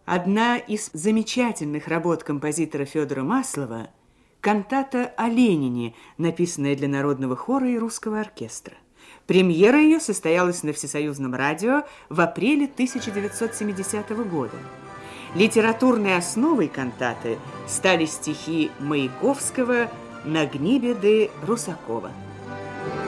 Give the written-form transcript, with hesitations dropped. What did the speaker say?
Одна из замечательных работ композитора Федора Маслова – кантата о Ленине, написанная для народного хора и русского оркестра. Премьера ее состоялась на Всесоюзном радио в апреле 1970 года. Литературной основой кантаты стали стихи Маяковского «На гнибе де Русакова».